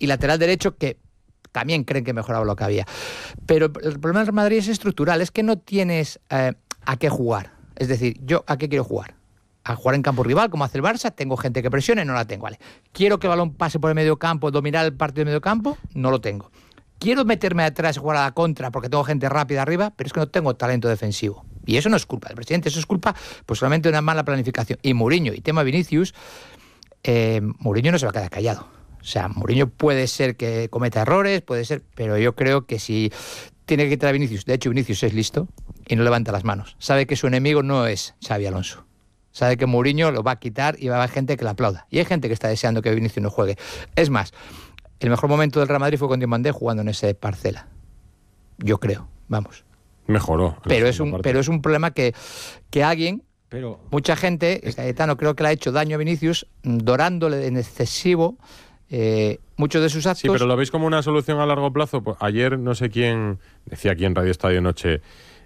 y lateral derecho que también creen que mejoraba lo que había. Pero el problema del Real Madrid es estructural, es que no tienes a qué jugar. Es decir, ¿yo a qué quiero jugar? A jugar en campo rival, como hace el Barça, tengo gente que presione, no la tengo. Vale. ¿Quiero que el balón pase por el medio campo, dominar el partido de medio campo? No lo tengo. Quiero meterme atrás y jugar a la contra porque tengo gente rápida arriba, pero es que no tengo talento defensivo. Y eso no es culpa del presidente, eso es culpa pues solamente de una mala planificación. Y Mourinho, y tema Vinicius, Mourinho no se va a quedar callado. O sea, Mourinho puede ser que cometa errores, puede ser, pero yo creo que si tiene que quitar a Vinicius, de hecho Vinicius es listo y no levanta las manos. Sabe que su enemigo no es Xabi Alonso. Sabe que Mourinho lo va a quitar y va a haber gente que le aplauda. Y hay gente que está deseando que Vinicius no juegue. Es más, el mejor momento del Real Madrid fue con Diomandé jugando en ese Parcela. Yo creo, vamos. Mejoró. Pero es un problema que alguien... Pero mucha gente, Cayetano creo que le ha hecho daño a Vinicius, dorándole en excesivo muchos de sus actos. Sí, pero ¿lo veis como una solución a largo plazo? Pues ayer no sé quién decía aquí en Radio Estadio Noche,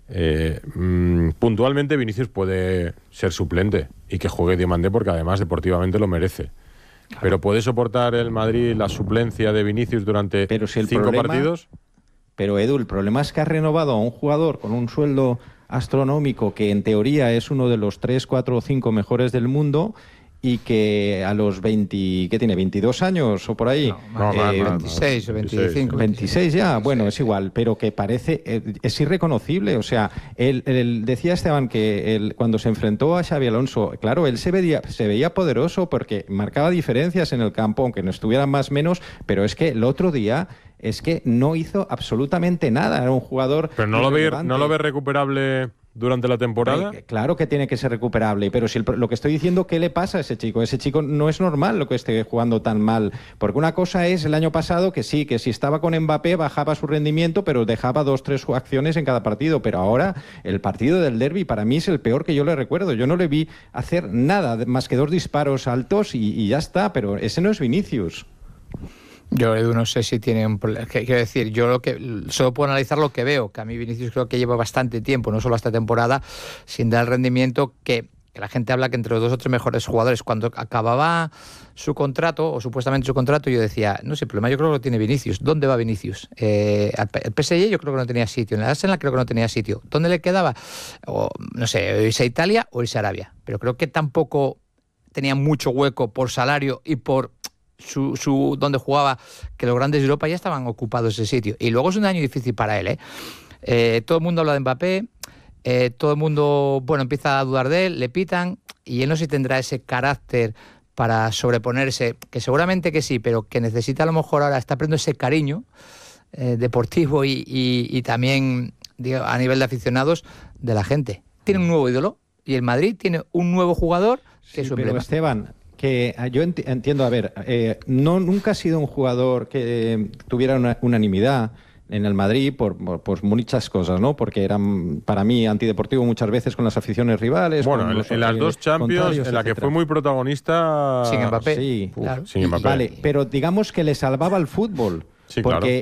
puntualmente Vinicius puede ser suplente y que juegue Diomandé porque además deportivamente lo merece. Claro. Pero ¿puede soportar el Madrid la suplencia de Vinicius durante 5 partidos? Pero Edu, el problema es que ha renovado a un jugador con un sueldo astronómico que en teoría es uno de los 3, 4 o 5 mejores del mundo y que a los 20, ¿qué tiene? ¿22 años o por ahí? No, 26 o 25. 26 ya, bueno, es igual, pero que parece, es irreconocible. O sea, decía Esteban que cuando se enfrentó a Xabi Alonso, claro, él se veía poderoso porque marcaba diferencias en el campo, aunque no estuvieran más o menos, pero es que el otro día es que no hizo absolutamente nada, era un jugador... Pero ¿no lo ve recuperable durante la temporada? Claro que tiene que ser recuperable, pero si lo que estoy diciendo, ¿qué le pasa a ese chico? Ese chico no es normal lo que esté jugando tan mal, porque una cosa es el año pasado que sí, que si estaba con Mbappé bajaba su rendimiento, pero dejaba 2, 3 acciones en cada partido, pero ahora el partido del derbi para mí es el peor que yo le recuerdo. Yo no le vi hacer nada más que 2 disparos altos y ya está, pero ese no es Vinicius. Yo, Edu, no sé si tiene un problema. Quiero decir, yo solo puedo analizar lo que veo, que a mí Vinicius creo que lleva bastante tiempo, no solo esta temporada, sin dar el rendimiento que la gente habla que entre los 2 o 3 mejores jugadores. Cuando acababa su contrato, o supuestamente su contrato, yo decía, no sé, el problema yo creo que lo tiene Vinicius. ¿Dónde va Vinicius? El PSG yo creo que no tenía sitio, en el Arsenal creo que no tenía sitio. ¿Dónde le quedaba? O, no sé, irse a Italia o irse a Arabia. Pero creo que tampoco tenía mucho hueco por salario y por... donde jugaba, que los grandes de Europa ya estaban ocupados ese sitio. Y luego es un año difícil para él, todo el mundo habla de Mbappé, todo el mundo empieza a dudar de él, le pitan, y él no sé si tendrá ese carácter para sobreponerse, que seguramente que sí, pero que necesita a lo mejor ahora, está aprendiendo ese cariño deportivo y también a nivel de aficionados de la gente. Tiene un nuevo ídolo y el Madrid tiene un nuevo jugador que es su emblema. Pero Esteban, que yo entiendo, a ver, nunca ha sido un jugador que tuviera una unanimidad en el Madrid por muchas cosas, ¿no? Porque eran, para mí, antideportivo muchas veces con las aficiones rivales. Bueno, en las 2 Champions, en la que fue muy protagonista... Sin Mbappé. Sí, claro. Sin Mbappé. Vale, pero digamos que le salvaba el fútbol. Sí, porque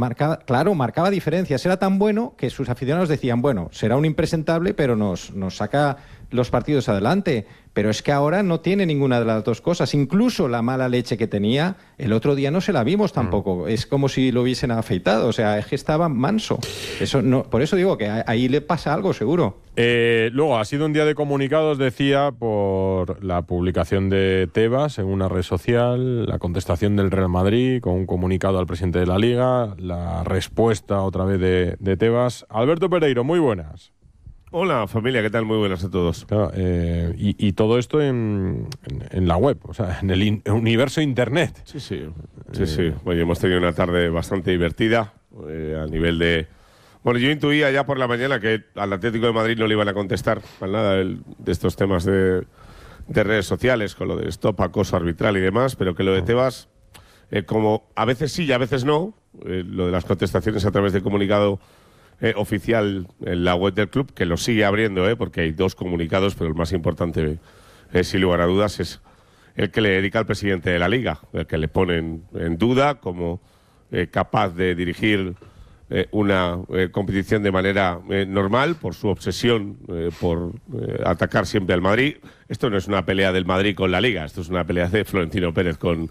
marcaba diferencias. Era tan bueno que sus aficionados decían, bueno, será un impresentable, pero nos saca los partidos adelante. Pero es que ahora no tiene ninguna de las 2 cosas. Incluso la mala leche que tenía, el otro día no se la vimos tampoco. Es como si lo hubiesen afeitado. O sea, es que estaba manso. Eso no, por eso digo que ahí le pasa algo, seguro. Luego, ha sido un día de comunicados, decía, por la publicación de Tebas en una red social, la contestación del Real Madrid con un comunicado al presidente de la Liga, la respuesta otra vez de Tebas. Alberto Pereiro, muy buenas. Hola familia, ¿qué tal? Muy buenas a todos. Claro, y todo esto en la web, o sea, en el universo internet. Sí. Bueno, hemos tenido una tarde bastante divertida a nivel de... Bueno, yo intuía ya por la mañana que al Atlético de Madrid no le iban a contestar para nada de estos temas de redes sociales, con lo de stop, acoso arbitral y demás, pero que lo de Tebas, como a veces sí y a veces no, lo de las contestaciones a través del comunicado oficial en la web del club, que lo sigue abriendo, porque hay 2 comunicados, pero el más importante, sin lugar a dudas, es el que le dedica al presidente de la Liga, el que le ponen en duda como capaz de dirigir una competición de manera normal por su obsesión por atacar siempre al Madrid. Esto no es una pelea del Madrid con la Liga, esto es una pelea de Florentino Pérez con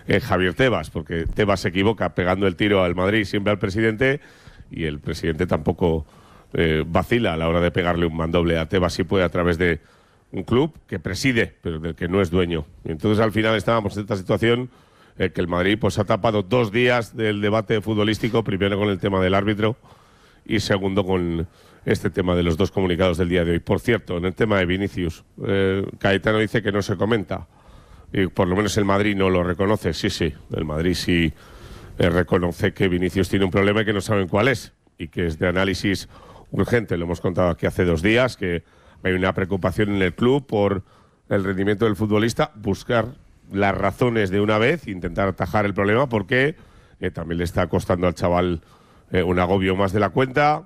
Javier Tebas, porque Tebas se equivoca pegando el tiro al Madrid siempre al presidente, y el presidente tampoco vacila a la hora de pegarle un mandoble a Tebas, si puede, a través de un club que preside, pero del que no es dueño. Y entonces al final estábamos en esta situación que el Madrid pues ha tapado 2 días del debate futbolístico, primero con el tema del árbitro y segundo con este tema de los 2 comunicados del día de hoy. Por cierto, en el tema de Vinicius, Cayetano dice que no se comenta, y por lo menos el Madrid no lo reconoce. Sí, el Madrid sí reconoce que Vinicius tiene un problema y que no saben cuál es, y que es de análisis urgente. Lo hemos contado aquí hace 2 días, que hay una preocupación en el club por el rendimiento del futbolista, buscar las razones de una vez, intentar atajar el problema, porque también le está costando al chaval un agobio más de la cuenta.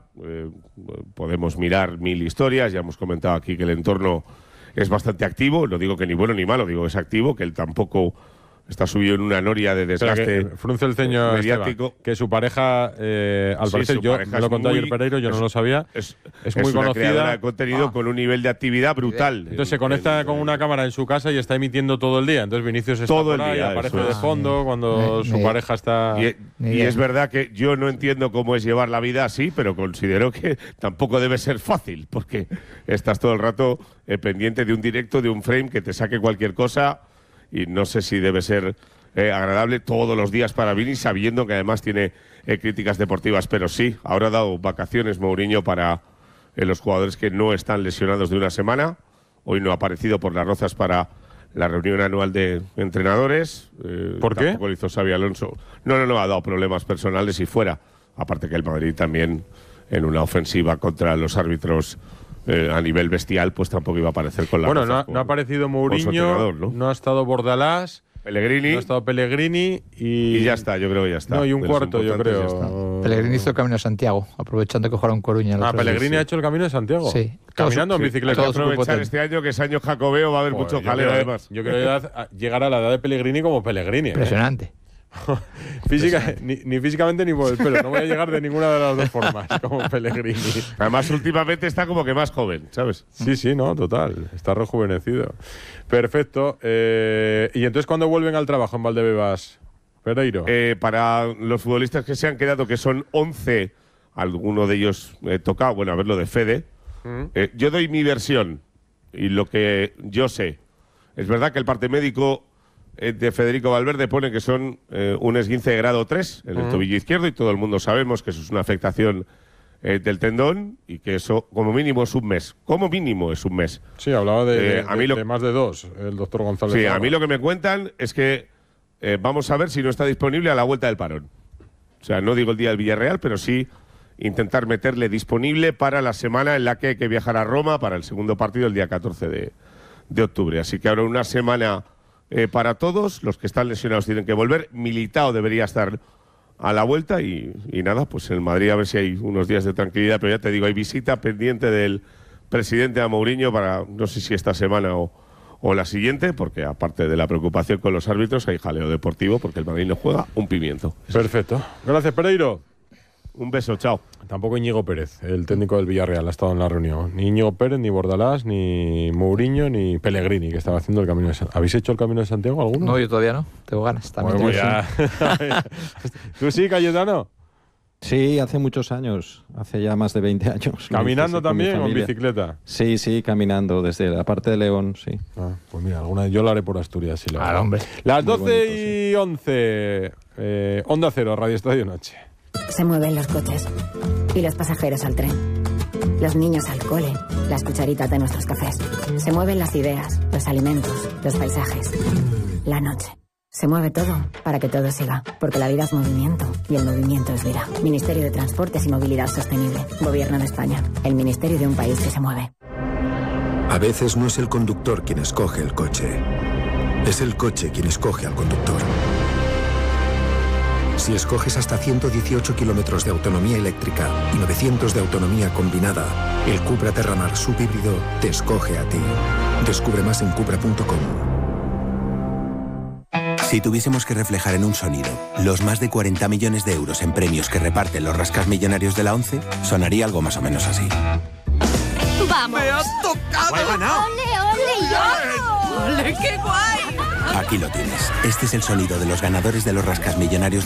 Podemos mirar 1000 historias, ya hemos comentado aquí que el entorno es bastante activo, no digo que ni bueno ni malo, digo que es activo, que él tampoco está subido en una noria de desgaste frunce el ceño mediático. Esteban, que su pareja, al parecer, yo me lo contó ayer Pereiro, yo no lo sabía, es muy una conocida. Creadora de contenido con un nivel de actividad brutal. Entonces se conecta con una cámara en su casa y está emitiendo todo el día. Entonces Vinicius está todo por ahí, el día, aparece de fondo cuando su pareja está... Y es verdad que yo no entiendo cómo es llevar la vida así, pero considero que tampoco debe ser fácil, porque estás todo el rato pendiente de un directo, de un frame que te saque cualquier cosa, y no sé si debe ser agradable todos los días para Vini, sabiendo que además tiene críticas deportivas. Pero sí, ahora ha dado vacaciones Mourinho para los jugadores que no están lesionados de una semana. Hoy no ha aparecido por Las Rozas para la reunión anual de entrenadores. ¿Por qué? Tampoco lo hizo Xabi Alonso. No, ha dado problemas personales y fuera. Aparte que el Madrid también, en una ofensiva contra los árbitros a nivel bestial, pues tampoco iba a aparecer con la... Bueno, no ha aparecido Mourinho, ¿no? Ha estado Bordalás, Pellegrini. No ha estado Pellegrini y ya está, yo creo que ya está. No, y un cuarto, yo creo. Pellegrini hizo el Camino de Santiago, aprovechando que jugaron Coruña. Pellegrini ha hecho el Camino de Santiago. Sí. Caminando en bicicleta. Hay que aprovechar este año, que es año jacobeo, va a haber mucho jaleo además. Yo creo llegar a la edad de Pellegrini como Pellegrini. Impresionante. Ni físicamente ni por el pelo. No voy a llegar de ninguna de las dos formas, como Pellegrini. Además, últimamente está como que más joven, ¿sabes? Sí, no, total. Está rejuvenecido. Perfecto. ¿Y entonces cuándo vuelven al trabajo en Valdebebas, Pereiro? Para los futbolistas que se han quedado, que son 11, alguno de ellos tocado, bueno, a ver lo de Fede. Yo doy mi versión y lo que yo sé. Es verdad que el parte médico de Federico Valverde pone que son un esguince de grado 3 en el tobillo izquierdo, y todo el mundo sabemos que eso es una afectación del tendón, y que eso como mínimo es un mes. Como mínimo es un mes. Sí, hablaba de más de 2, el doctor González. Sí, a mí lo que me cuentan es que vamos a ver si no está disponible a la vuelta del parón. O sea, no digo el día del Villarreal, pero sí intentar meterle disponible para la semana en la que hay que viajar a Roma para el segundo partido el día 14 de octubre. Así que habrá una semana para todos. Los que están lesionados tienen que volver. Militao debería estar a la vuelta y nada, pues en Madrid a ver si hay unos días de tranquilidad. Pero ya te digo, hay visita pendiente del presidente a Mourinho para, no sé si esta semana o la siguiente, porque aparte de la preocupación con los árbitros, hay jaleo deportivo porque el Madrid no juega un pimiento. Perfecto. Gracias, Pereiro. Un beso, chao. Tampoco Íñigo Pérez, el técnico del Villarreal, ha estado en la reunión. Ni Íñigo Pérez, ni Bordalás, ni Mourinho, ni Pellegrini, que estaba haciendo el Camino de Santiago. ¿Habéis hecho el Camino de Santiago alguno? No, yo todavía no. Tengo ganas. También bueno, ya. ¿Tú sí, Cayetano? Sí, hace muchos años. Hace ya más de 20 años. ¿Caminando también o en bicicleta? Sí, caminando desde la parte de León, sí. Pues mira, yo lo haré por Asturias. Si lo hago. Hombre. Las 12 y 11. Onda Cero, Radio Estadio Noche. Se mueven los coches y los pasajeros al tren, los niños al cole, las cucharitas de nuestros cafés. Se mueven las ideas, los alimentos, los paisajes, la noche. Se mueve todo para que todo siga, porque la vida es movimiento y el movimiento es vida. Ministerio de Transportes y Movilidad Sostenible. Gobierno de España. El ministerio de un país que se mueve. A veces no es el conductor quien escoge el coche, es el coche quien escoge al conductor. Si escoges hasta 118 kilómetros de autonomía eléctrica y 900 de autonomía combinada, el Cupra Terramar subhíbrido te escoge a ti. Descubre más en Cupra.com. Si tuviésemos que reflejar en un sonido los más de 40 millones de euros en premios que reparten los rascasmillonarios de la ONCE, sonaría algo más o menos así. ¡Vamos! ¡Me has tocado! ¡He ganado! ¡Ole, ole, yo! ¡Ole, qué guay! Aquí lo tienes. Este es el sonido de los ganadores de los rascasmillonarios